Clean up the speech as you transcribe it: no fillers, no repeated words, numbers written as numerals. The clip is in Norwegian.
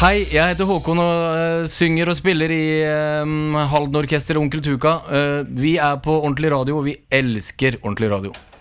Hei, jeg heter Håkon og synger og spiller i Halden Orkester Onkel Tuka. Vi på ordentlig radio, og vi elsker ordentlig radio.